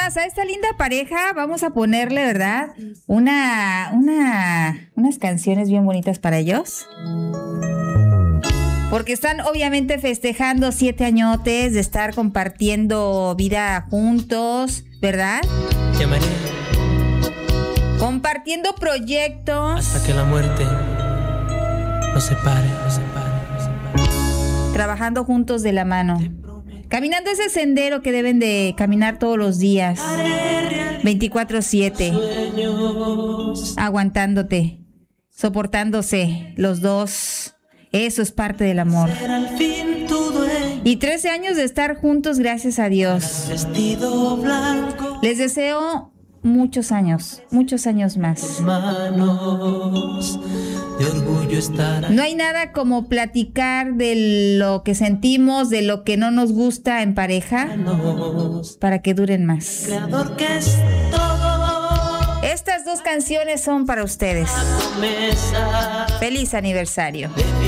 más, a esta linda pareja vamos a ponerle, ¿verdad? Unas canciones bien bonitas para ellos. Porque están obviamente festejando 7 añotes de estar compartiendo vida juntos, ¿verdad? Llamaré compartiendo proyectos. hasta que la muerte nos separe, nos separe, nos separe. Trabajando juntos de la mano. Caminando ese sendero que deben de caminar todos los días. 24/7. Aguantándote. Soportándose los dos. Eso es parte del amor. Y 13 años de estar juntos, gracias a Dios. Les deseo muchos años más. No hay nada como platicar de lo que sentimos, de lo que no nos gusta en pareja, para que duren más. Estas 2 canciones son para ustedes. Feliz aniversario.